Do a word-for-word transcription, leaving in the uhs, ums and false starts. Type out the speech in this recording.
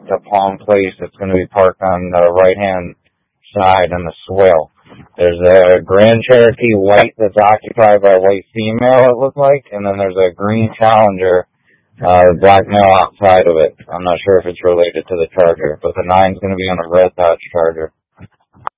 to Palm Place. It's going to be parked on the right-hand side in the swale. There's a Grand Cherokee White that's occupied by a white female, it looks like, and then there's a green Challenger, uh, black male outside of it. I'm not sure if it's related to the Charger, but the nine's going to be on a red Dodge Charger.